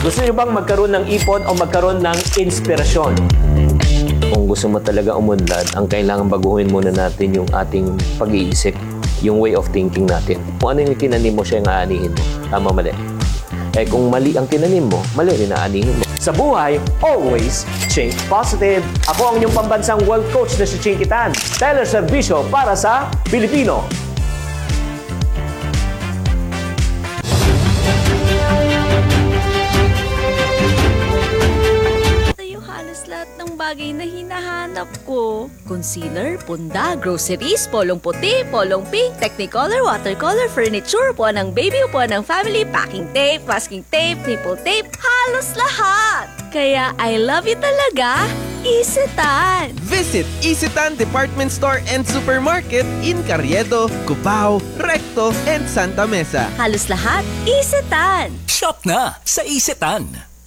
Gusto niyo bang magkaroon ng ipon o magkaroon ng inspirasyon? Kung gusto mo talaga umunlad, ang kailangan baguhin muna natin yung ating pag-iisip, yung way of thinking natin. Kung ano yung tinanim mo, siya yung aanihin mo. Tama, mali. Kung mali ang tinanim mo, mali rin aanihin mo. Sa buhay, always think positive. Ako ang inyong pambansang world coach na si Chinky Tan. Teleserbisyo para sa Pilipino. Lahat ng bagay na hinahanap ko. Concealer, punda, groceries, polong puti, polong pink, Technicolor, watercolor, furniture, upuan ng baby, upuan ng family, packing tape, masking tape, nipple tape, halos lahat. Kaya I love you talaga, Isetan. Visit Isetan Department Store and Supermarket in Carriedo, Cubao, Recto, and Santa Mesa. Halos lahat, Isetan. Shop na sa Isetan.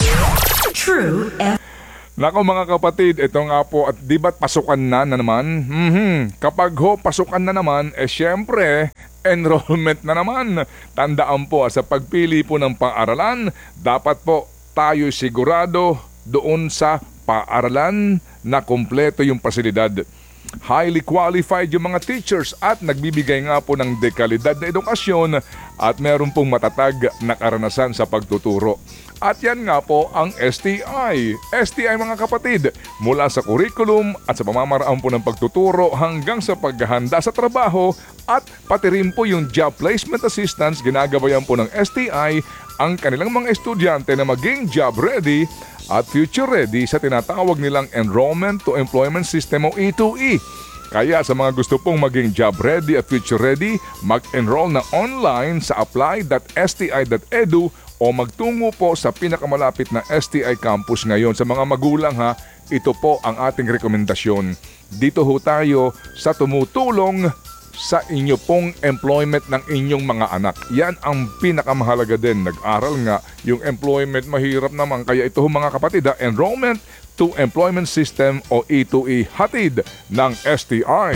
True Nako mga kapatid, ito nga po at di ba't pasukan na naman? Kapag pasukan na naman, syempre, enrollment na naman. Tandaan po, sa pagpili po ng paaralan, dapat po tayo sigurado doon sa paaralan na kumpleto yung pasilidad. Highly qualified yung mga teachers at nagbibigay nga po ng dekalidad na edukasyon at meron pong matatag na karanasan sa pagtuturo. At yan nga po ang STI. STI mga kapatid, mula sa curriculum at sa pamamaraan po ng pagtuturo hanggang sa paghahanda sa trabaho at pati rin po yung job placement assistance, ginagabayan po ng STI ang kanilang mga estudyante na maging job ready at future ready sa tinatawag nilang Enrollment to Employment System o E2E. Kaya sa mga gusto pong maging job ready at future ready, mag-enroll na online sa apply.sti.edu o magtungo po sa pinakamalapit na STI campus ngayon. Sa mga magulang ha, ito po ang ating rekomendasyon. Dito ho tayo sa tumutulong sa inyo pong employment ng inyong mga anak. Yan ang pinakamahalaga din. Nag-aral nga, yung employment mahirap naman. Kaya ito ho mga kapatid, Enrollment to Employment System o E2E, hatid ng STI.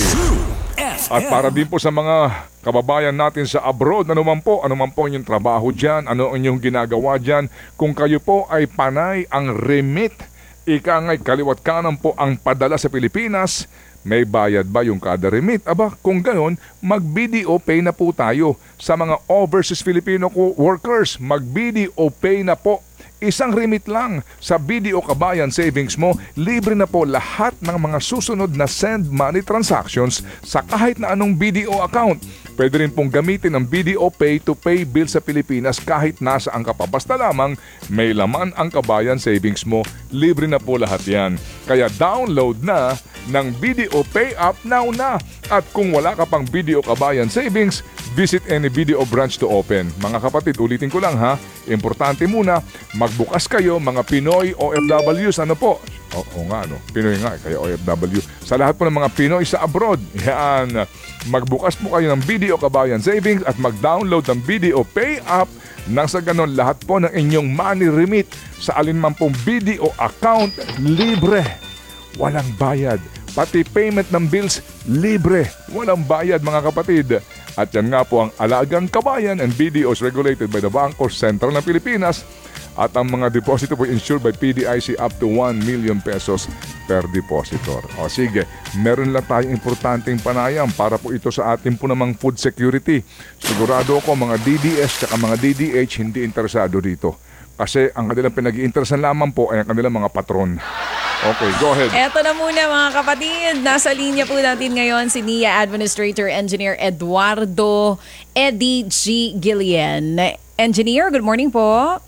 At para din po sa mga kababayan natin sa abroad, ano man po inyong trabaho dyan, ano inyong ginagawa dyan, kung kayo po ay panay ang remit, ika nga'y kaliwat kanan po ang padala sa Pilipinas, may bayad ba yung kada remit? Aba, kung ganon, mag-BDO pay na po tayo. Sa mga overseas Filipino workers, mag-BDO pay na po. Isang remit lang sa BDO Kabayan Savings mo, libre na po lahat ng mga susunod na send money transactions sa kahit na anong BDO account. Pwede rin pong gamitin ang BDO Pay to pay bill sa Pilipinas kahit nasaan ka pa. Basta lamang may laman ang Kabayan Savings mo, libre na po lahat yan. Kaya download na ng BDO Pay app now na. At kung wala ka pang BDO Kabayan Savings, visit any BDO branch to open. Mga kapatid, ulitin ko lang ha, importante muna, magbukas kayo mga Pinoy OFWs, ano po? Oo nga, no? Pinoy nga, kaya OFW. Sa lahat po ng mga Pinoy sa abroad, yan, magbukas po kayo ng BDO Kabayan Savings at mag-download ng BDO Pay app nang sa ganon lahat po ng inyong money remit sa alinman pong BDO account, libre. Walang bayad. Pati payment ng bills, libre. Walang bayad mga kapatid. At yan nga po ang Alagang Kabayan and BDOs regulated by the Bangko Sentral ng Pilipinas. At ang mga deposito po insured by PDIC up to 1 million pesos per depositor. O sige, meron lang tayong importanteng panayam para po ito sa atin po namang food security. Sigurado ko mga DDS at mga DDH hindi interesado dito. Kasi ang kanilang pinag-iinteresan lamang po ay ang kanilang mga patron. Okay, go ahead. Eto na muna mga kapatid. Nasa linya po natin ngayon si NIA Administrator Engineer Eduardo Eddie G. Gillian. Engineer, good morning po.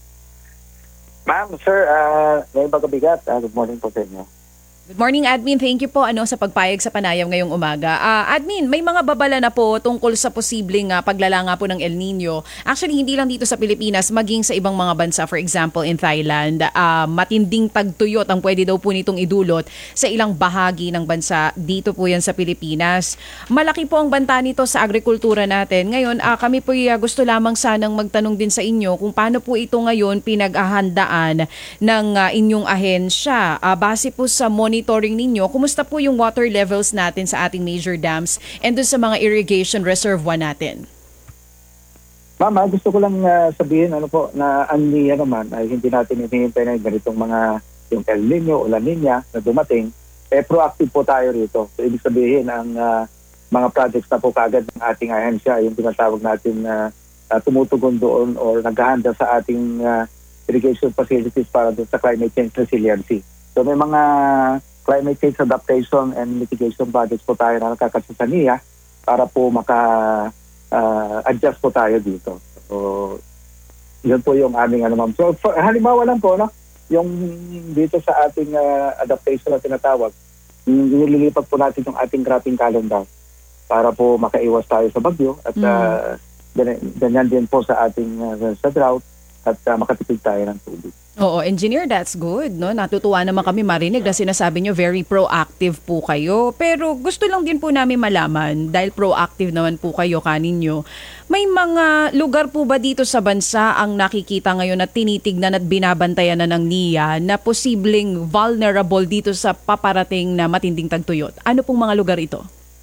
Ma'am, sir, may bagabigat. Good morning po sa inyo. Good morning, Admin. Thank you po sa pagpayag sa panayam ngayong umaga. Admin, may mga babala na po tungkol sa posibleng paglalanga po ng El Nino. Actually, hindi lang dito sa Pilipinas, maging sa ibang mga bansa. For example, in Thailand, matinding tagtuyot ang pwede daw po nitong idulot sa ilang bahagi ng bansa. Dito po yan sa Pilipinas. Malaki po ang banta nito sa agrikultura natin. Ngayon, kami po gusto lamang sanang magtanong din sa inyo kung paano po ito ngayon pinaghahandaan ng inyong ahensya. Base po sa monitoring ninyo, kumusta po yung water levels natin sa ating major dams and dun sa mga irrigation reservoir natin? Mama, gusto ko lang sabihin na ang NIA naman ay hindi natin hinihintay na ganitong mga yung El Nino o La Nina na dumating. Proactive po tayo rito. So, ibig sabihin ang mga projects na po kagad ng ating ahensya, yung tinatawag natin na tumutugon doon or naghahanda sa ating irrigation facilities para doon sa climate change resiliency. So may mga climate change adaptation and mitigation projects po tayo na nakakasya sa NIA para po adjust po tayo dito. So, yun po yung aming ma'am. So, halimbawa lang po, no? Yung dito sa ating adaptation na tinatawag, nililipat po natin yung ating cropping calendar para po makaiwas tayo sa bagyo at ganyan din po sa ating sa drought at makatipid tayo ng tubig. Oo, engineer, that's good, no? Natutuwa naman kami marinig na sinasabi nyo very proactive po kayo. Pero gusto lang din po namin malaman, dahil proactive naman po kayo kaninyo, may mga lugar po ba dito sa bansa ang nakikita ngayon at tinitignan at binabantayan na ng NIA na posibleng vulnerable dito sa paparating na matinding tagtuyot? Ano pong mga lugar ito?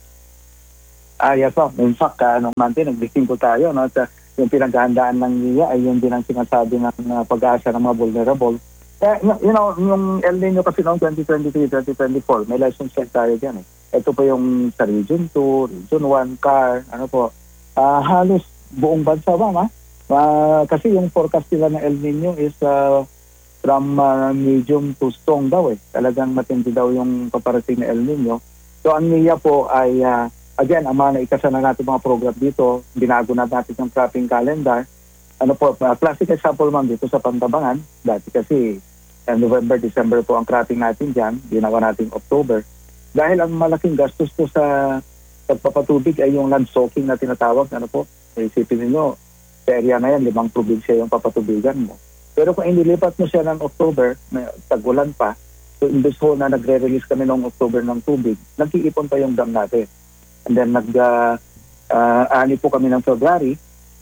Yes po. In fact, nung month nag-listing po tayo, no? At yung pinaghahandaan ng NIA ay yun din ang sinasabi ng pag-asa ng mga vulnerable. Yung El Nino kasi noong 2023-2024, may license check tayo dyan. Ito po yung sa Region 2, Region 1, CAR, halos buong bansa ba, kasi yung forecast nila ng El Nino is from medium to strong daw Talagang matindi daw yung paparating na El Nino. So ang NIA po ay again, ang mga naikasa na natin mga program dito, binago na natin yung cropping calendar. Classic example ma'am dito sa Pantabangan. Dati kasi November, December po ang cropping natin dyan. Ginawa natin October. Dahil ang malaking gastos po sa pagpapatubig ay yung land soaking na tinatawag. Isipin niyo sa area na yan, 5 probinsya yung papatubigan mo. Pero kung inilipat mo siya ng October, tag-ulan pa, so imbes ho na nagre-release kami noong October ng tubig, nag-iipon pa yung dam natin. And then ani po kami ng February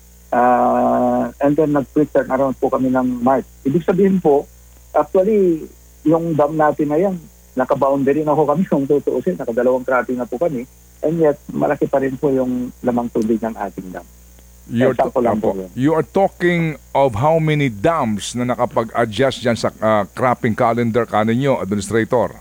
and then nag-quick turn around po kami ng March. Ibig sabihin po, actually, yung dam natin na yan, naka-boundary na po kami kung tutuusin, nakadalawang cropping na po kami, and yet malaki pa rin po yung lamang tubig ng ating dam. You are talking of how many dams na nakapag-adjust dyan sa cropping calendar kaninyo, Administrator?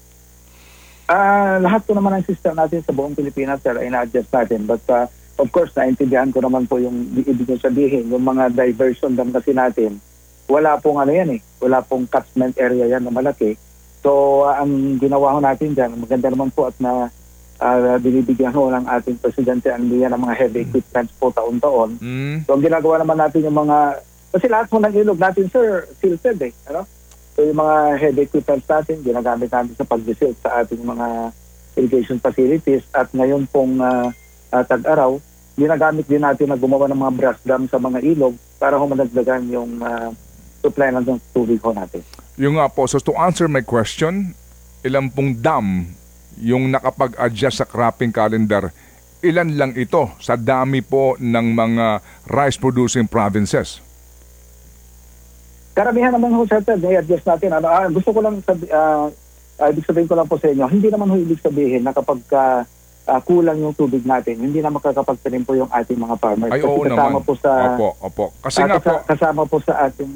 Lahat po naman ang system natin sa buong Pilipinas, sir, ay na-adjust natin. But of course, naintindihan ko naman po yung ibig sabihin, yung mga diversion dam kasi natin, wala pong wala pong catchment area yan na malaki. So, ang ginawa ho natin dyan, maganda naman po at na binibigyan ho ng ating presidente ang niya ng mga heavy equipment po taon-taon. So, ang ginagawa naman natin yung mga, kasi lahat po ng ilog natin, sir, silted So yung mga heavy equipment natin, ginagamit natin sa pag-visit sa ating mga irrigation facilities at ngayon pong tag-araw, ginagamit din natin na gumawa ng mga brush dam sa mga ilog para humanagdagan yung supply ng tubig ho natin. Yung nga po, so to answer my question, ilan pong dam yung nakapag-adjust sa cropping calendar, ilan lang ito sa dami po ng mga rice-producing provinces? Karamihan naman ho, sir, i-adjust natin. Gusto ko lang ibig sabihin ko lang po sa inyo, hindi naman ho ibig sabihin na kapag kulang yung tubig natin, hindi na makakapagtanim po yung ating mga farmers. Ay, kasi oo kasama naman. Po sa Opo. Kasi nga po, kasama po sa ating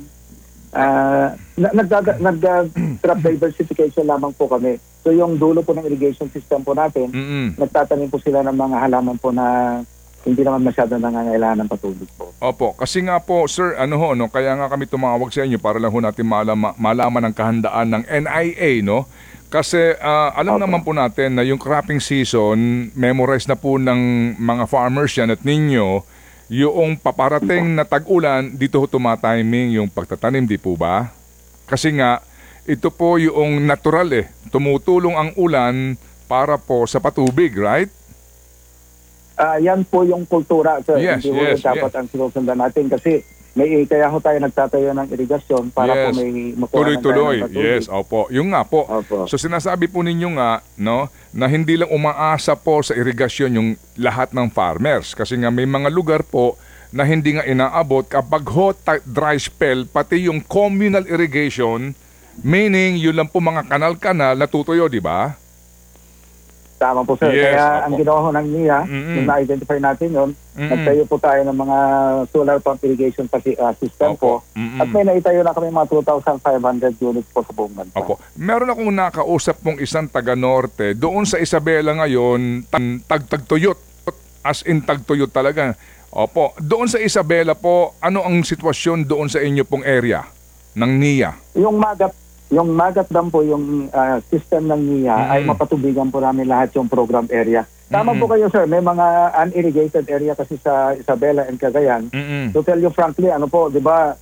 nag-crop diversification lamang po kami. So yung dulo po ng irrigation system po natin, nagtatanim po sila ng mga halaman po na hindi naman masyado nangangailangan ng patubig po. Opo, kasi nga po, sir, kaya nga kami tumawag sa inyo para lang ho natin malaman ang kahandaan ng NIA, no? Kasi alam naman po natin na yung cropping season, memorize na po ng mga farmers yan at ninyo, yung paparating na tag-ulan, dito ho tumatiming yung pagtatanim, di po ba? Kasi nga, ito po yung natural tumutulong ang ulan para po sa patubig, right? Yan po yung kultura, sir. Yes, Hindi dapat ang sinusundan natin kasi kaya ho tayo nagtatayo ng irigasyon para po may makuha tuloy-tuloy. Yes, opo. Yung nga po. Opo. So sinasabi po ninyo nga, no, na hindi lang umaasa po sa irigasyon yung lahat ng farmers kasi nga may mga lugar po na hindi nga inaabot kapag hot dry spell, pati yung communal irrigation, meaning yun lang po mga kanal-kanal na tutuyo, di ba? Tama po, sir. Yes, Kaya ang opo. ginawa ho ng NIA, Mm-mm. yung na-identify natin yun, Mm-mm. nagtayo po tayo ng mga solar pump irrigation system Opo. po. Mm-mm. At may naitayo na kami mga 2,500 units po sa buong bansa. Opo. Meron akong nakausap pong isang taga-norte. Doon sa Isabela ngayon, tagtuyot. As in tagtuyot talaga. Opo. Doon sa Isabela po, ano ang sitwasyon doon sa inyo pong area ng NIA? Yung Magat Dam po, yung system ng NIA ay mapatubigan po namin lahat yung program area. Tama po kayo, sir. May mga unirrigated area kasi sa Isabela and Cagayan. To tell you frankly, ano po, di ba,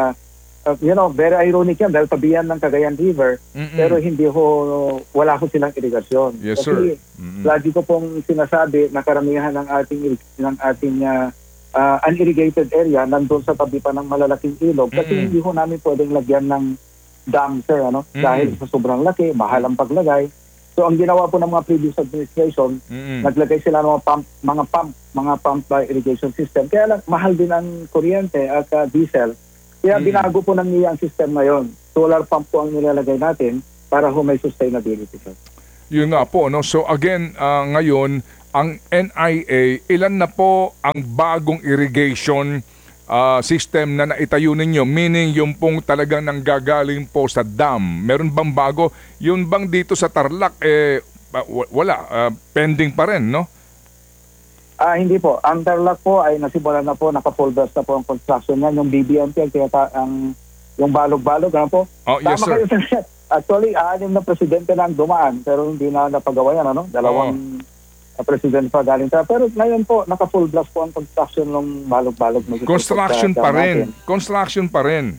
very ironic yan dahil tabihan ng Cagayan River, pero hindi wala ho silang irigasyon. Yes, kasi sir. lagi ko pong sinasabi na karamihan ng ating unirrigated area nandun sa tabi pa ng malalaking ilog kasi hindi ho namin pwedeng lagyan ng dam, sir, dahil sa sobrang laki, mahal ang paglagay. So ang ginawa po ng mga previous administration, naglagay sila ng mga pump by irrigation system. Kaya lang, mahal din ang kuryente at diesel. Kaya binago po ng NIA ang system ngayon. Solar pump po ang nilalagay natin para may sustainability, sir. Yun nga po, no? So again, ngayon, ang NIA, ilan na po ang bagong irrigation system na naitayo ninyo? Meaning yung pong talagang nanggagaling po sa dam. Meron bang bago? Yun bang dito sa Tarlac, wala. Pending pa rin, no? Hindi po. Ang Tarlac po ay nasimulan na po, naka-full blast na po ang construction niyan. Yung BBMP, yung balog-balog, ano po? Oh, yes, Tama sir. kayo, sir. Actually, 6 na presidente na ang dumaan, pero hindi na napagawa yan, ano? Dalawang presidente pa galing tayo. Pero ngayon po, naka-full blast po ang construction ng balog-balog. Construction pa rin. Construction pa rin.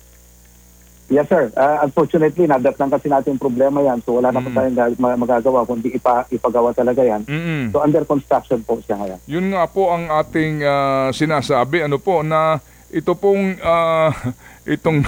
Yes, sir. Unfortunately, nadat lang kasi natin problema yan. So wala na po tayong magagawa kundi ipagawa talaga yan. So under construction po siya ngayon. Yun nga po ang ating sinasabi. Ano po na ito pong itong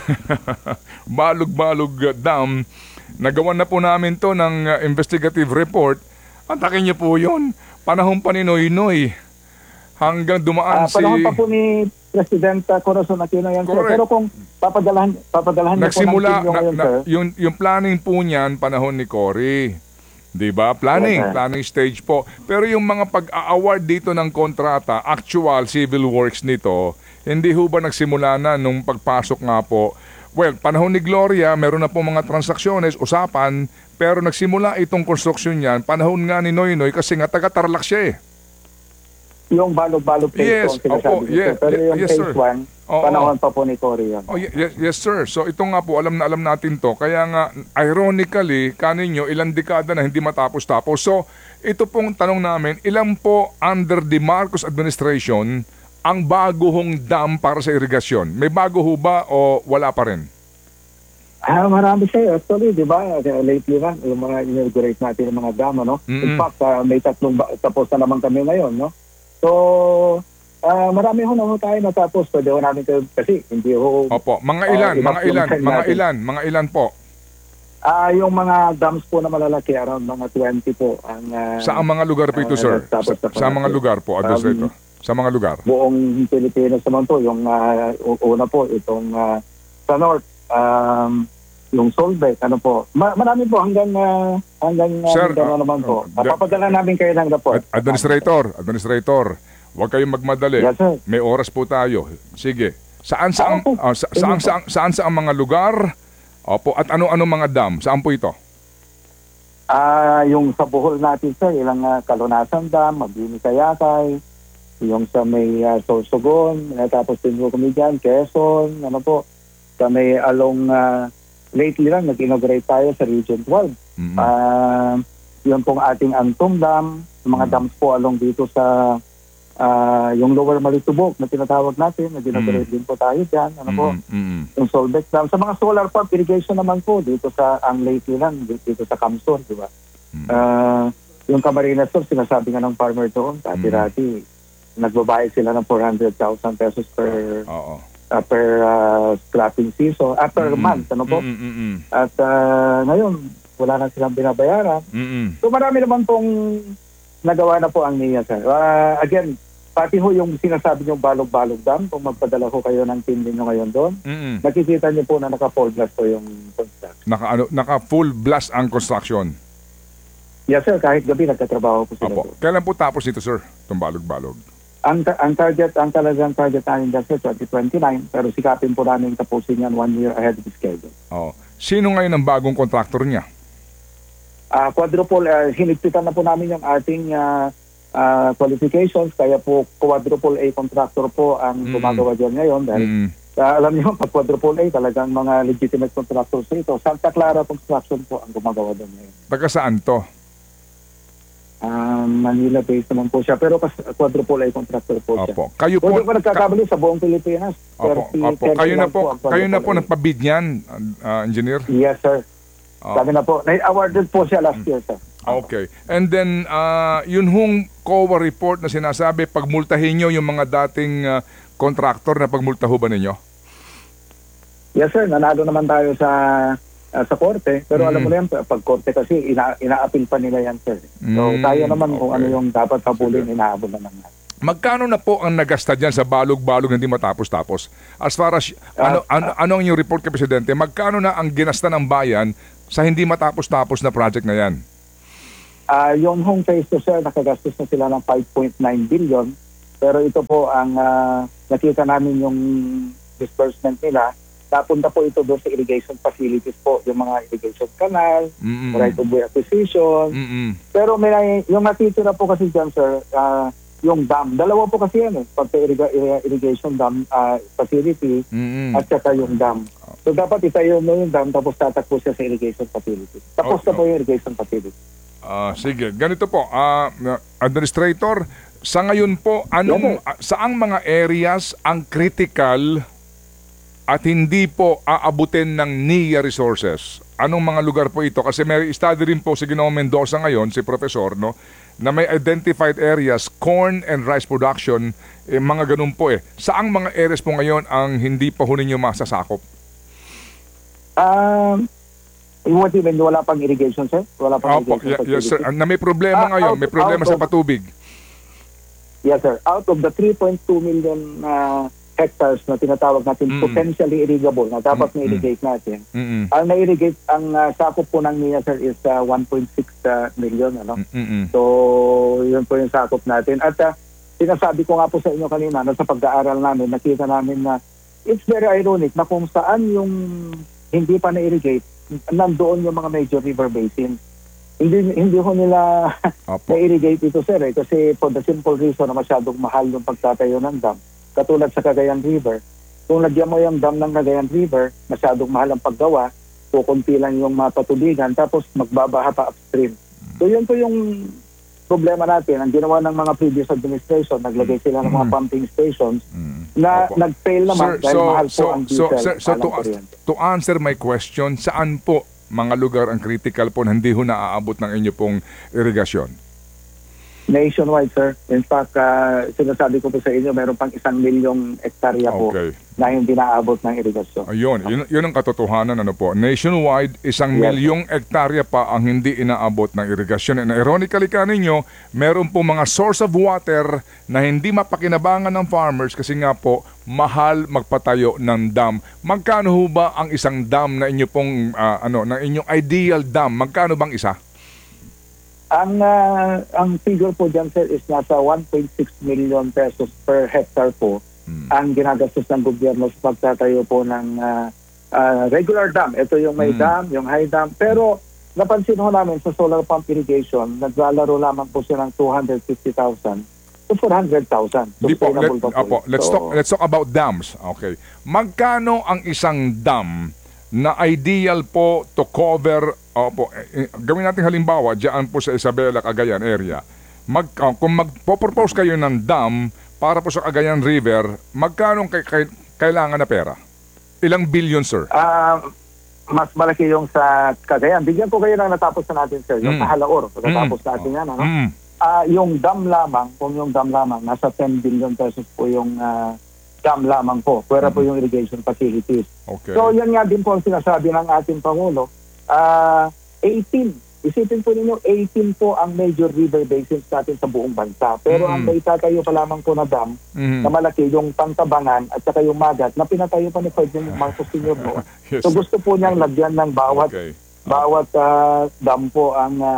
balog-balog dam, nagawan na po namin to ng investigative report. Atakin niyo po yun. Panahon pa ni Noynoy. Hanggang dumaan panahon pa po ni President Corazon Aquino yan, sir. Pero kung papadalahan niyo nagsimula, po ng ngayon, sir. yung planning po niyan, panahon ni Cory. Diba? Planning stage po. Pero yung mga pag-award dito ng kontrata, actual civil works nito, hindi ho ba nagsimula na nung pagpasok nga po? Well, panahon ni Gloria, meron na po mga transaksyones, usapan, pero nagsimula itong construction niyan, panahon nga ni Noynoy kasi nga taga-Tarlac siya eh. Yung balog-balog phase Yes, po, sinasabi niyo, sir. Pero yung yes, phase 1, panahon pa po ni Cory yan. Oh, yes, sir. So ito nga po, alam natin to. Kaya nga, ironically, kaninyo, ilang dekada na hindi matapos-tapos. So, ito pong tanong namin, ilan po under the Marcos administration ang bago hong dam para sa irigasyon? May bago ho ba o wala pa rin? Marami siya. Actually, di ba, lately lang, yung mga inaugurate natin yung mga dam, no? In fact, may tapos na naman kami ngayon, no? So, marami ho na ho tayo natapos. Pwede ho namin kayo, kasi hindi ho... Opo, mga ilan po? Yung mga dams po na malalaki, around mga 20 po. Saan mga lugar po ito, sir? Sa mga lugar po, Administrator? Sa mga lugar? Buong Pilipinas naman po. Yung una po, itong sa North, yung Solbec, ano po. Marami po hanggang Sir, naman po. Papadala namin kayo ng report. Administrator, huwag kayong magmadali. Yes, sir. May oras po tayo. Sige. Saan ang mga lugar? Opo, at ano mga dam? Saan po ito? Yung sa Bohol natin, sir, ilang Kalunasan Dam, Mabini Kayakay, yung sa may Sorsogon, tapos din po kami dyan, Quezon, ano po, sa may along, lately lang, nag-inaugurate tayo sa Region 12. Yun pong ating Antong Dam, mga dams po along dito sa, yung Lower Malitubog na tinatawag natin, nag-inaugurate din po tayo dyan, ano po, yung Solbec Dam. Sa mga solar pump irrigation naman po, dito sa, ang lately lang, dito sa Camson, di ba? Yung Camarines Sur, sinasabi nga ng farmer doon, dati-dati, nagbabayad sila ng 400,000 pesos per scrapping season, per month, ano po? At ngayon, wala na silang binabayaran. So marami naman pong nagawa na po ang NIA, sir. Again, pati ho yung sinasabi nyo balog-balog dam, kung magpadala ho kayo ng team ninyo ngayon doon, nakikita nyo po na naka-full blast po yung construction. Naka-full blast ang construction. Yes, sir. Kahit gabi, nagtatrabaho po sila. Opo. Sir. Kailan po tapos ito, sir? Itong balog-balog. Ang talagang target namin dyan, sir, 2029. Pero sikapin po namin tapusin yan 1 year ahead of schedule. Oh. Sino ngayon ang bagong contractor niya? Quadruple, hinigpitan na po namin yung ating qualifications. Kaya po, quadruple A contractor po ang gumagawa dyan ngayon. Dahil alam niyo, pag quadruple A, talagang mga legitimate contractors ito. Santa Clara Construction po ang gumagawa doon ngayon. Taga saan to? Manila-based naman po siya. Pero quadruple A contractor po siya. Opo. Kayo po, Kung di po nagkakamali sa buong Pilipinas. Opo. 30 Kayo na lang po, ang kayo na po quadruple A. nagpabid niyan, engineer? Yes, sir. Sabi na po, na-awarded po siya last year, sir. Okay. And then, yun hong COA report na sinasabi, pagmultahin nyo yung mga dating contractor na pagmulta ho ba ninyo? Yes, sir. Nanalo naman tayo sa korte. Pero alam mo na yan, pag korte kasi, ina-appeal pa nila yan, sir. So, tayo naman kung ano yung dapat habulin, inaabol naman natin. Magkano na po ang nagasta dyan sa balog-balog na hindi matapos-tapos? As far as, ano ang yung report kay Presidente, magkano na ang ginasta ng bayan sa hindi matapos-tapos na project na yan? Yung home phase 2, sir, nakagastos na sila ng 5.9 billion. Pero ito po ang nakita namin yung disbursement nila. Napunta po ito doon sa irrigation facilities po, yung mga irrigation canal, right of way acquisition. Pero yung natitira po kasi dyan, sir, yung dam. Dalawa po kasi yan irrigation dam facility at saka yung dam. So dapat itayo mo yung dam tapos tatakbo siya sa irrigation facility. Tapos na po yung irrigation facility. Sige, ganito po. Administrator, sa ngayon po, saang mga areas ang critical at hindi po aabutin ng NIA resources? Anong mga lugar po ito? Kasi may study rin po si Ginoong Mendoza ngayon, si Professor, no, na may identified areas, corn and rice production, mga ganun po eh. Saang mga areas po ngayon ang hindi pa ho ninyo masasakop? What do you mean? Wala pang irrigation, sir? Wala pang irrigation yes, sir. Na may problema ngayon, may problema sa patubig. Yes, sir. Out of the 3.2 million hectares na tinatawag natin potentially irrigable na dapat na-irrigate natin, ang na-irrigate, ang sakop po ng NIA, sir, is 1.6 million. Ano? So, yun po yung sakop natin. At sinasabi ko nga po sa inyo kanina na sa pag-aaral namin, nakita namin na it's very ironic na kung saan yung hindi pa na-irrigate, nandoon yung mga major river basins. Hindi ko nila na-irrigate ito, sir, kasi for the simple reason na masyadong mahal yung pagtatayo ng dam. Katulad sa Cagayan River. Kung lagyan mo yung dam ng Cagayan River, masyadong mahal ang paggawa, kukunti lang yung mapatubigan, tapos magbabaha pa upstream. So yun po yung problema natin. Ang ginawa ng mga previous administration, naglagay sila ng mga pumping stations na nag-fail naman dahil mahal po ang diesel. To answer my question, saan po mga lugar ang critical po na hindi ho naaabot ng inyo pong irigasyon? Nationwide, sir. In fact, sinasabi ko po sa inyo, meron pang 1 milyong hektarya po na hindi naabot ng irigasyon. Ayun, yun ang katotohanan. Ano po. Nationwide, 1 milyong hektarya pa ang hindi inaabot ng irigasyon. And ironically ka ninyo, meron po mga source of water na hindi mapakinabangan ng farmers kasi nga po, mahal magpatayo ng dam. Magkano ho ba ang isang dam na inyo pong, ng inyong ideal dam? Magkano bang isa? Ang figure po dyan, sir, is nasa 1.6 million pesos per hectare po ang ginagastos ng gobyerno sa pagtatayo po ng regular dam. Ito yung may dam, yung high dam. Pero napansin ho namin sa solar pump irrigation, naglalaro lamang po siya ng 250,000 to 400,000. Let's talk about dams. Okay. Magkano ang isang dam na ideal po to cover, gawin natin halimbawa, diyan po sa Isabela, Cagayan area. Kung magpo-propose kayo ng dam para po sa Cagayan River, magkano kailangan na pera? Ilang billion, sir? Mas malaki yung sa Cagayan. Bigyan ko kayo ng natapos na natin, sir. Yung sa Halaor, natapos natin yan. Ano? Yung dam lamang, nasa 10 billion pesos po yung dam lamang po. Pwera po yung irrigation facilities. Okay. So, yan nga din po ang sinasabi ng ating Pangulo. 18. Isipin po ninyo, 18 po ang major river basins natin sa buong bansa. Pero ang may tatayo pa lamang po na dam na malaki, yung Pantabangan at saka yung Magat, na pinatayo pa ni Ferdinand Marcos Sr. No? Yes. So, gusto po niyang lagyan ng bawat dam po ang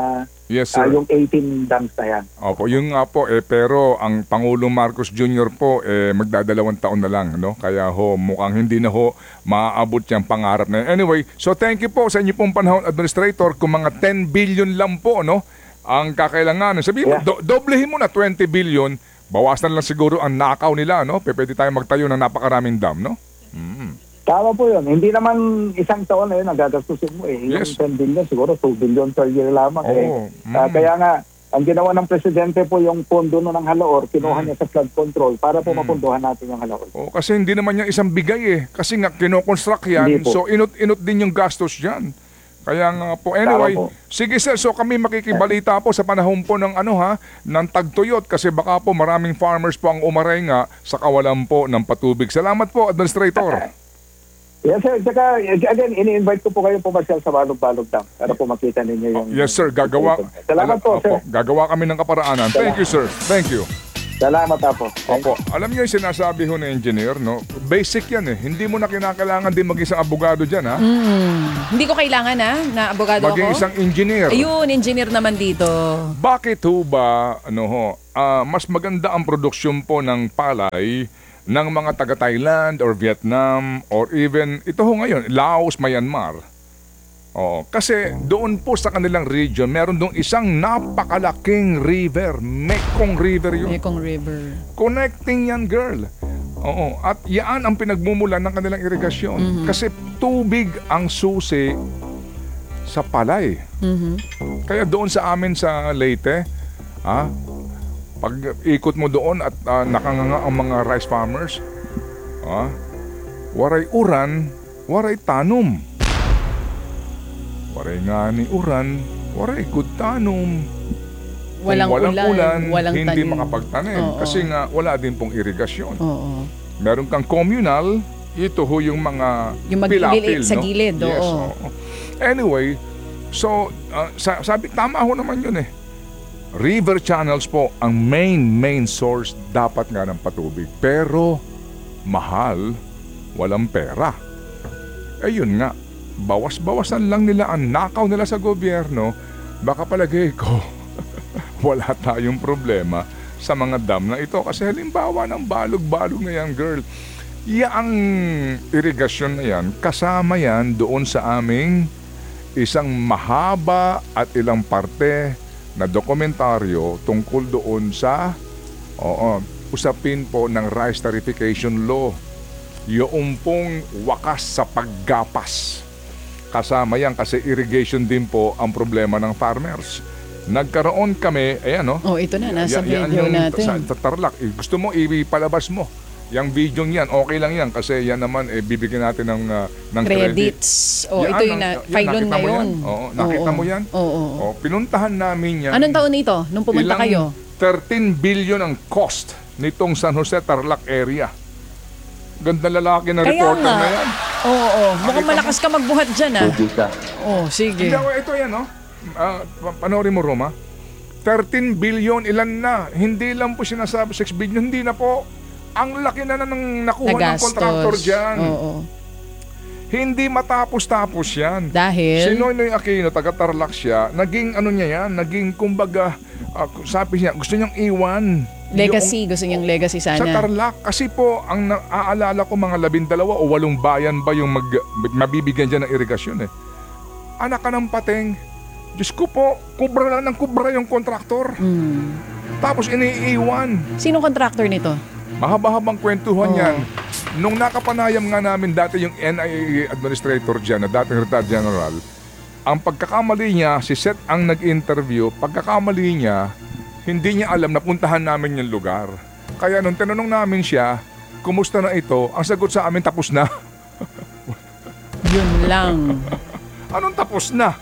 Yes, sir. yung 18 dams na yan. Opo, yun nga po pero ang Pangulong Marcos Jr. po magdadalawang taon na lang, no? Kaya mukhang hindi na maaabot yung pangarap na yan. Anyway, so thank you po sa inyo pong panahon, Administrator, kung mga 10 billion lang po, no? Ang kakailanganin. Sabihin mo, doblehin mo na 20 billion, bawasan lang siguro ang nakaw nila, no? Pwede tayo magtayo ng napakaraming dam, no? Tama po yun. Hindi naman isang taon na yun ang gagastusin mo eh. Yung Yes. 10 billion, siguro 2 billion per year lamang Oo. Kaya nga, ang ginawa ng presidente po yung pondo ng Halaor, kinuha niya sa flood control para po mapunduhan natin yung Halaor. Oh, kasi hindi naman yan isang bigay Kasi nga kinoconstruct yan, Hindi po. so inot din yung gastos dyan. Kaya nga po. Anyway, Tama po. sige sir, so kami makikibalita po sa panahon po ng ng tagtuyot kasi baka po maraming farmers po ang umaray nga sa kawalan po ng patubig. Salamat po, Administrator. Yes sir, tsaka again, ini-invite ko po kayo pumasyal sa Balog-Balog Dam para po makita ninyo yung... Yes sir, gagawa. Salamat po, sir. Gagawa kami ng kaparaanan. Thank you sir. Thank you. Salamat po. Opo. Alam niyo yung sinasabi ho ng engineer, no? Basic yan Hindi mo na kinakailangan din maging isang abogado dyan, ha? Hindi ko kailangan na abogado Maging ako. isang engineer. Ayun, engineer naman dito. Bakit ho ba, mas maganda ang produksyon po ng palay ng mga taga-Thailand or Vietnam or even, ito ho ngayon, Laos, Myanmar. Kasi doon po sa kanilang region, meron doon isang napakalaking river, Mekong River yun. Mekong River. Connecting yan, girl. At yan ang pinagmumulan ng kanilang irigasyon. Kasi tubig ang susi sa palay. Kaya doon sa amin sa Leyte, pag ikot mo doon at nakanganga ang mga rice farmers, waray uran, waray tanom. Waray nga ni uran, waray good tanom. Walang ulan, walang hindi tanim. makapagtanim. Oo. Kasi nga wala din pong irigasyon. Oo. Meron kang communal, ito ho yung mga Yung pilapil, sa no? gilid, Yes, oo. Anyway, so sabi, tama ho naman yun River channels po ang main source dapat nga ng patubig. Pero mahal, walang pera. Ayun nga, bawas-bawasan lang nila ang nakaw nila sa gobyerno. Baka palagay ko, wala tayong problema sa mga dam na ito. Kasi halimbawa ng balog-balog na yan, girl. Yang irigasyon na yan, kasama yan doon sa aming isang mahaba at ilang parte na dokumentaryo tungkol doon sa usapin po ng rice tarification law. Yung pong wakas sa paggapas. Kasama yan kasi irrigation din po ang problema ng farmers. Nagkaroon kami, Ito na, nasa video natin. Sa Tarlac. Gusto mo, ipalabas mo. Yung video yan, okay lang yan kasi yan naman bibigyan natin ng Credits. Ito yung filon ngayon. Nakita mo yan? Oo. Pinuntahan namin yan. Anong taon ito nung pumunta kayo? 13 billion ang cost nitong San Jose Tarlac area. Ganda lalaki na Kaya reporter nga. na yan. Oo. Mukhang malakas ka magbuhat dyan sige. Hindi ako, ito yan panoorin mo, Roma. 13 billion, ilan na? Hindi lang po sinasabi 6 billion, hindi na po. Ang laki na ng nakuha ng contractor dyan. Oo. Hindi matapos-tapos yan. Dahil? Si Noynoy Aquino, taga-Tarlac siya, naging naging kumbaga, sabi niya, gusto niyang iwan. Legacy, gusto niyang legacy sana. Sa Tarlac, kasi po, ang naaalala ko mga 12 o 8 bayan ba yung mabibigyan dyan ng irigasyon Anak ka ng pateng, Diyos ko po, kubra lang ng kubra yung kontraktor. Tapos iniiwan. Sinong contractor nito? Mahaba-habang kwentuhan yan. Nung nakapanayam nga namin dati yung NIA administrator dyan, na dating retired general, ang pagkakamali niya, si Seth ang nag-interview, pagkakamali niya, hindi niya alam na puntahan namin yung lugar. Kaya nung tinanong namin siya, kumusta na ito, ang sagot sa amin, tapos na. Yun lang. Anong tapos na?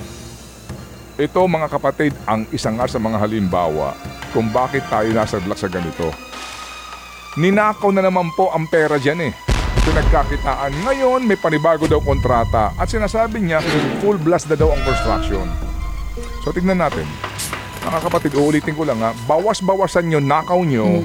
Ito mga kapatid, ang isa nga sa mga halimbawa kung bakit tayo nasadlak sa ganito. Ninakaw na naman po ang pera dyan Pinagkakitaan. Ngayon, may panibago daw kontrata at sinasabi niya, full blast na daw ang construction. So, tignan natin. Mga kapatid, uulitin ko lang bawas-bawasan nyo, nakaw nyo.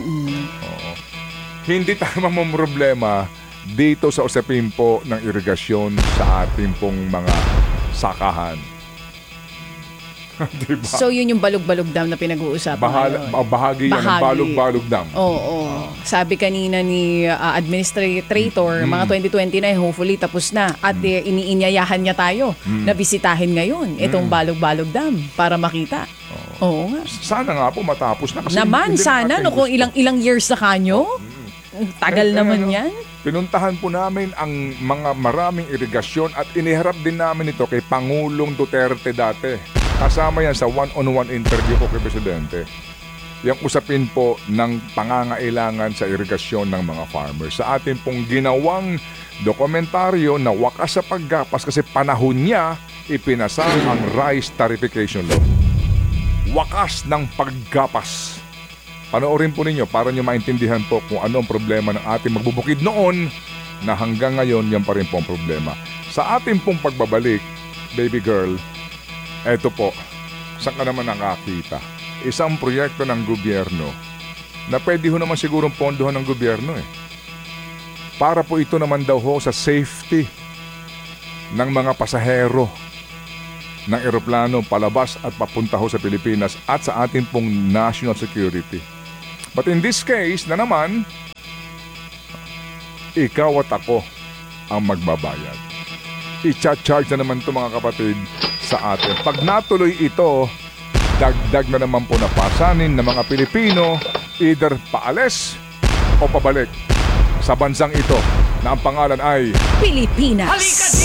Hindi tayo mamumroblema dito sa usapin po ng irigasyon sa ating pong mga sakahan. Diba? So yun yung Balog-Balog Dam na pinag-uusapan ngayon. Bahagi yan ng Bahagi. Balog-Balog Dam. Oo. Sabi kanina ni Administrator, mga 2020 na, hopefully tapos na. At iniinyayahan niya tayo na bisitahin ngayon itong Balog-Balog Dam para makita. Oo nga. Sana nga po matapos na. Kasi Naman, hindi sana, natin no, kung gusto. ilang years na kanyo. Tagal naman yan. Pinuntahan po namin ang mga maraming irigasyon at iniharap din namin ito kay Pangulong Duterte dati. Kasama yan sa one-on-one interview ko kay Presidente. Yung usapin po ng pangangailangan sa irigasyon ng mga farmers. Sa ating pong ginawang dokumentaryo na wakas sa paggapas kasi panahon niya ipinasa ang Rice Tarification Law. Wakas ng paggapas. Panoorin po ninyo para nyo maintindihan po kung ano ang problema ng ating magbubukid noon na hanggang ngayon yan pa rin po ang problema. Sa ating pong pagbabalik, baby girl, eto po, saan ka naman nakakita? Isang proyekto ng gobyerno na pwede ho naman sigurong pondohan ng gobyerno eh. Para po ito naman daw ho sa safety ng mga pasahero ng eroplano palabas at papunta ho sa Pilipinas at sa ating pong national security. But in this case na naman, ikaw at ako ang magbabayad. I-charge na naman ito mga kapatid sa atin. Pag natuloy ito, dagdag na naman po na pasanin ng mga Pilipino either paalis o pabalik sa bansang ito na ang pangalan ay Pilipinas.